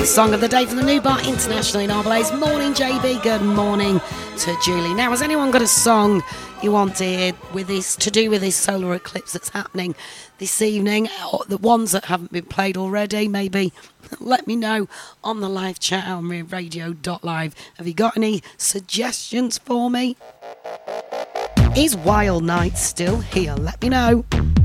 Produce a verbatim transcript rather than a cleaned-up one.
Song of the day from the New Bar International in Arbalaise. Morning, J B. Good morning to Julie. Now, has anyone got a song you want to hear with this, to do with this solar eclipse that's happening this evening? Or the ones that haven't been played already, maybe let me know on the live chat on radio dot live. Have you got any suggestions for me? Is Wild Night still here? Let me know.